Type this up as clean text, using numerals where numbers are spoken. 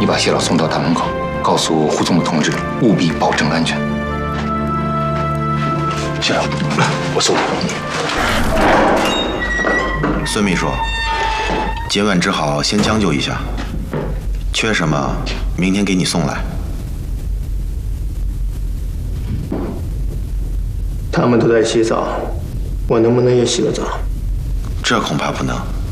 你把谢老送到大门口，告诉护送的同志务必保证安全。 行，我送你。 孙秘书，今晚只好先将就一下，缺什么明天给你送来。 他们都在洗澡，我能不能也洗个澡？ 这恐怕不能。